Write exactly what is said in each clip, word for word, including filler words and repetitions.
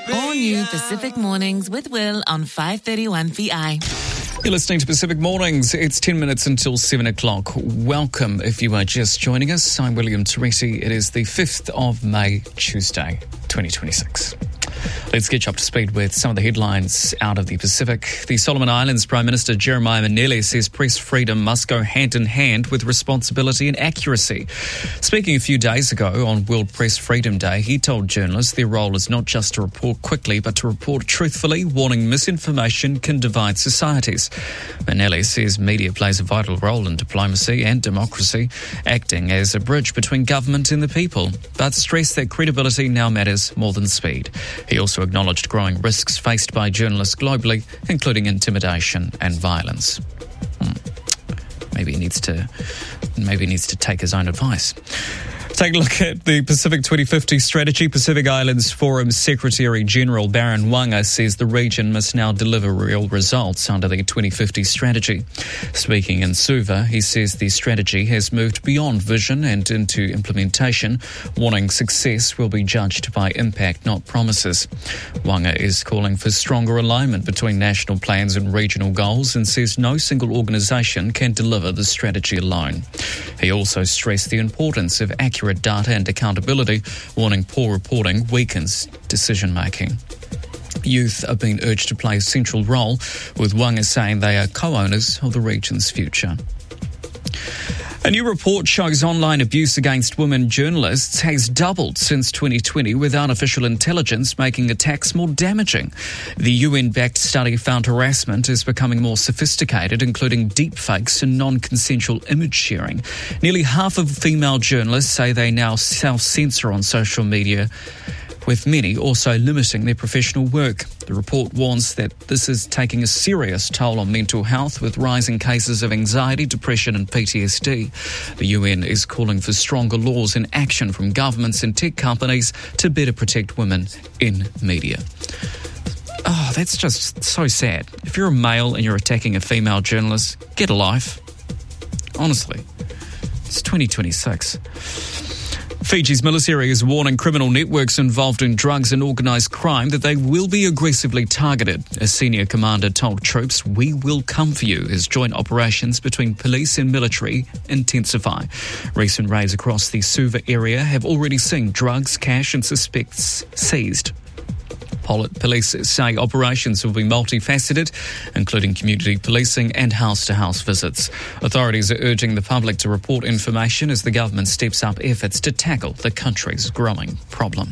All new Pacific Mornings with Will on five thirty-one V I. You're listening to Pacific Mornings. It's ten minutes until seven o'clock. Welcome if you are just joining us. I'm William Teresi. It is the fifth of May, Tuesday, twenty twenty-six. Let's get you up to speed with some of the headlines out of the Pacific. The Solomon Islands Prime Minister Jeremiah Manele says press freedom must go hand in hand with responsibility and accuracy. Speaking a few days ago on World Press Freedom Day, he told journalists their role is not just to report quickly but to report truthfully, warning misinformation can divide societies. Manele says media plays a vital role in diplomacy and democracy, acting as a bridge between government and the people, but stressed that credibility now matters more than speed. He also acknowledged growing risks faced by journalists globally, including intimidation and violence. Hmm. Maybe he needs to, maybe he needs to take his own advice. Take a look at the Pacific twenty fifty strategy. Pacific Islands Forum Secretary General Baron Wanga says the region must now deliver real results under the twenty fifty strategy. Speaking in Suva, he says the strategy has moved beyond vision and into implementation, warning success will be judged by impact, not promises. Wanga is calling for stronger alignment between national plans and regional goals and says no single organisation can deliver the strategy alone. He also stressed the importance of accurate data and accountability, warning poor reporting weakens decision-making. Youth are being urged to play a central role, with Wanga saying they are co-owners of the region's future. A new report shows online abuse against women journalists has doubled since twenty twenty, with artificial intelligence making attacks more damaging. The U N-backed study found harassment is becoming more sophisticated, including deepfakes and non-consensual image sharing. Nearly half of female journalists say they now self-censor on social media, with many also limiting their professional work. The report warns that this is taking a serious toll on mental health, with rising cases of anxiety, depression and P T S D. The U N is calling for stronger laws and action from governments and tech companies to better protect women in media. Oh, that's just so sad. If you're a male and you're attacking a female journalist, get a life. Honestly, it's twenty twenty-six. Fiji's military is warning criminal networks involved in drugs and organised crime that they will be aggressively targeted. A senior commander told troops, "We will come for you," as joint operations between police and military intensify. Recent raids across the Suva area have already seen drugs, cash and suspects seized. Police say operations will be multifaceted, including community policing and house-to-house visits. Authorities are urging the public to report information as the government steps up efforts to tackle the country's growing problem.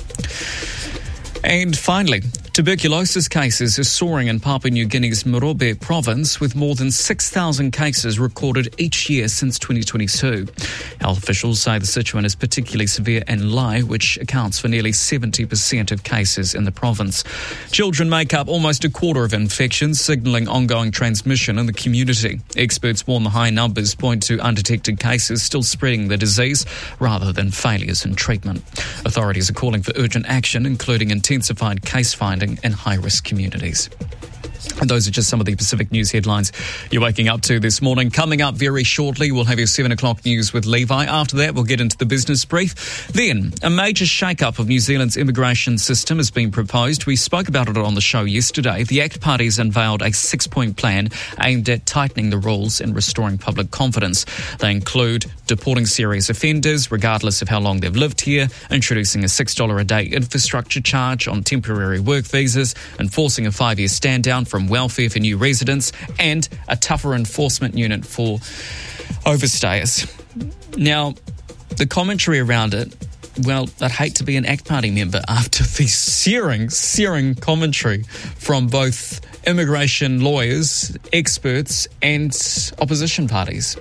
And finally, tuberculosis cases are soaring in Papua New Guinea's Morobe province, with more than six thousand cases recorded each year since twenty twenty-two. Health officials say the situation is particularly severe in Lai, which accounts for nearly seventy percent of cases in the province. Children make up almost a quarter of infections, signalling ongoing transmission in the community. Experts warn the high numbers point to undetected cases still spreading the disease rather than failures in treatment. Authorities are calling for urgent action, including intensified case finding in high-risk communities. And those are just some of the Pacific News headlines you're waking up to this morning. Coming up very shortly, we'll have your seven o'clock news with Levi. After that, we'll get into the business brief. Then, a major shake-up of New Zealand's immigration system has been proposed. We spoke about it on the show yesterday. The ACT parties unveiled a six-point plan aimed at tightening the rules and restoring public confidence. They include deporting serious offenders, regardless of how long they've lived here, introducing a six dollars a day infrastructure charge on temporary work visas, enforcing a five-year stand-down from welfare for new residents, and a tougher enforcement unit for overstayers. Now, the commentary around it, well, I'd hate to be an ACT Party member after the searing, searing commentary from both immigration lawyers, experts, and opposition parties.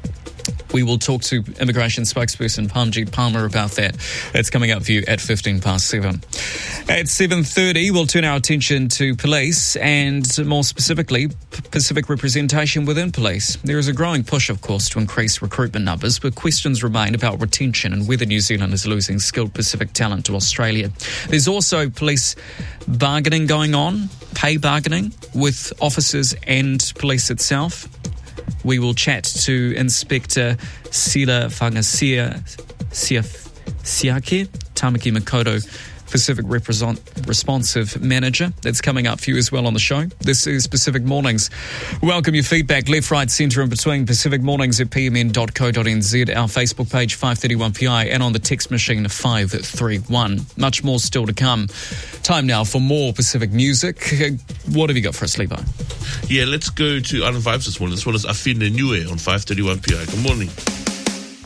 We will talk to immigration spokesperson Pamjit Palmer about that. That's coming up for you at fifteen past seven. At seven thirty, we'll turn our attention to police and more specifically Pacific representation within police. There is a growing push, of course, to increase recruitment numbers, but questions remain about retention and whether New Zealand is losing skilled Pacific talent to Australia. There's also police bargaining going on, pay bargaining with officers and police itself. We will chat to Inspector Sila Whangasia Siake, Tamaki Makoto Pacific represent, Responsive Manager. That's coming up for you as well on the show. This is Pacific Mornings. Welcome your feedback, left, right, centre and between. Pacific Mornings at p m n dot co dot n z, our Facebook page five thirty-one P I, and on the text machine five three one. Much more still to come. Time now for more Pacific music. What have you got for us, Levi? Yeah, let's go to Island Vibes this morning. This one is Afine Niue on five thirty-one P I. Good morning.